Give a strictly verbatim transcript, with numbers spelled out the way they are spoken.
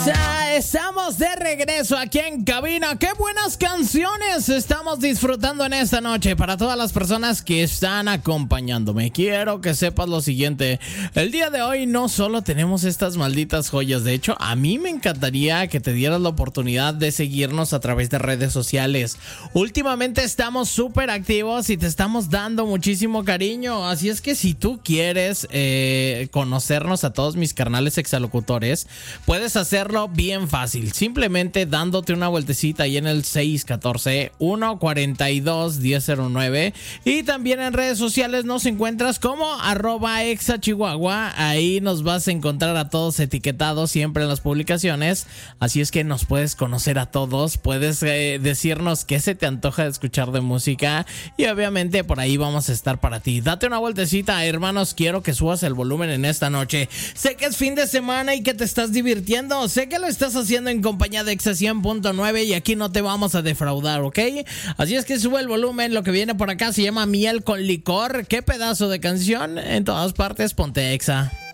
Exa, estamos de regreso aquí en cabina. ¡Qué buenas canciones estamos disfrutando en esta noche! Para todas las personas que están acompañándome, quiero que sepas lo siguiente. El día de hoy no solo tenemos estas malditas joyas. De hecho, a mí me encantaría que te dieras la oportunidad de seguirnos a través de redes sociales. Últimamente estamos súper activos y te estamos dando muchísimo cariño. Así es que si tú quieres eh, conocernos a todos mis carnales exalocutores, puedes hacerlo bien fácil, simplemente dándote una vueltecita ahí en el seis uno cuatro, uno cuatro dos, uno cero cero nueve, y también en redes sociales nos encuentras como arroba exachihuahua. Ahí nos vas a encontrar a todos etiquetados siempre en las publicaciones, así es que nos puedes conocer a todos, puedes eh, decirnos qué se te antoja de escuchar de música y obviamente por ahí vamos a estar para ti. Date una vueltecita, hermanos, quiero que subas el volumen en esta noche. Sé que es fin de semana y que te estás divirtiendo, sé que lo estás haciendo en compañía de Exa cien punto nueve y aquí no te vamos a defraudar, ¿ok? Así es que sube el volumen, lo que viene por acá se llama Miel con Licor. Qué pedazo de canción, en todas partes ponte Exa.